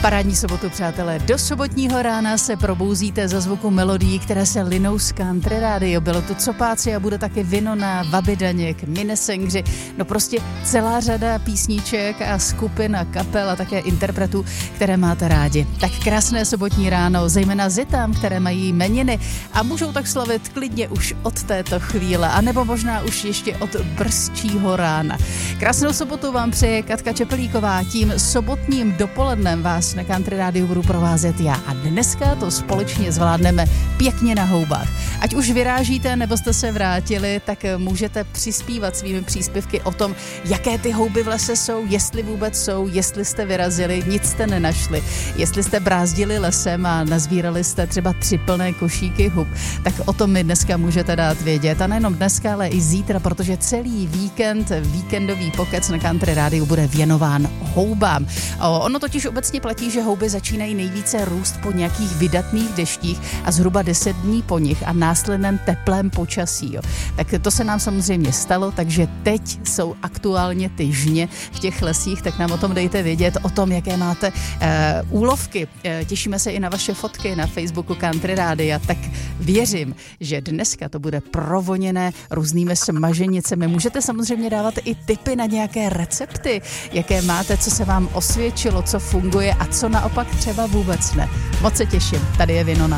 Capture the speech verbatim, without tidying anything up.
Parádní sobotu, přátelé. Do sobotního rána se probouzíte za zvuku melodií, které se linou z Country Radio. Bylo to Copáci a bude taky Vinona, Vabidaněk, Minesengři. No prostě celá řada písniček a skupin a kapel a také interpretů, které máte rádi. Tak krásné sobotní ráno, zejména zitám, které mají jmeniny a můžou tak slavit klidně už od této chvíle, anebo možná už ještě od brzčího rána. Krásnou sobotu vám přeje Katka Čepelíková. Tím sobotním dopolednem vás na Country Rádiu budu provázet já a dneska to společně zvládneme pěkně na houbách. Ať už vyrážíte nebo jste se vrátili, tak můžete přispívat svými příspěvky o tom, jaké ty houby v lese jsou, jestli vůbec jsou, jestli jste vyrazili, nic jste nenašli, jestli jste brázdili lesem a nazbírali jste třeba tři plné košíky hub, tak o tom mi dneska můžete dát vědět. A nejenom dneska, ale i zítra, protože celý víkend, víkendový pokec na Country Rádiu bude věnován houbám. Ono totiž obecně platí, že houby začínají nejvíce růst po nějakých vydatných deštích a zhruba deset dní po nich a následném teplém počasí. Jo. Tak to se nám samozřejmě stalo, takže teď jsou aktuálně ty žně v těch lesích, tak nám o tom dejte vědět, o tom, jaké máte e, úlovky. E, těšíme se i na vaše fotky na Facebooku Country Rádia, tak věřím, že dneska to bude provoněné různými smaženicemi. Můžete samozřejmě dávat i tipy na nějaké recepty, jaké máte, co se vám osvědčilo, co funguje a co naopak třeba vůbec ne. Moc se těším. Tady je Vinona.